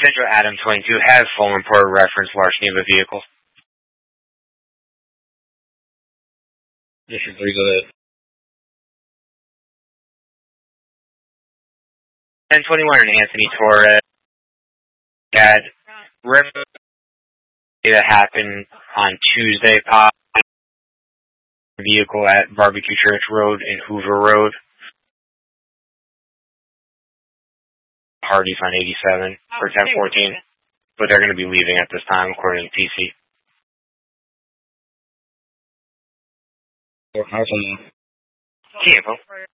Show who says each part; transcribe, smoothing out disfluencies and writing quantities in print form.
Speaker 1: Central Adam 22 has full import reference larceny of a vehicle.
Speaker 2: Disagrees with it.
Speaker 1: 1021 and Anthony Torres had that happened on Tuesday. Vehicle at Barbecue Church Road and Hoover Road. Hardy's on 87 for 1014, but they're going to be leaving at this time, according to PC.
Speaker 2: Tiempo.